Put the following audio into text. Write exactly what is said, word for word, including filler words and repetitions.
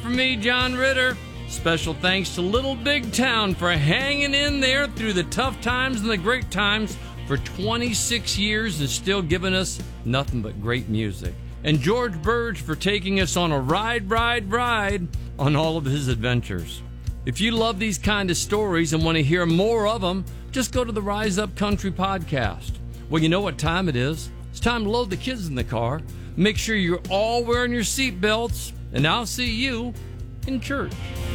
from me, John Ritter. Special thanks to Little Big Town for hanging in there through the tough times and the great times for twenty-six years and still giving us nothing but great music. And George Burge for taking us on a ride, ride, ride on all of his adventures. If you love these kind of stories and want to hear more of them, just go to the Rise Up Country podcast. Well, you know what time it is. It's time to load the kids in the car. Make sure you're all wearing your seatbelts, and I'll see you in church.